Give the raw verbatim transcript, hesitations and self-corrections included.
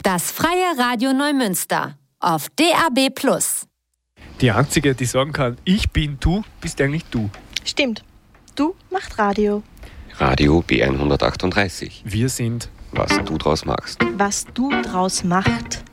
Das Freie Radio Neumünster auf D A B plus. Die Einzige, die sagen kann, ich bin du, bist eigentlich du. Stimmt. Du macht Radio. Radio B hundertachtunddreißig. Wir sind, was du draus machst. Was du draus macht.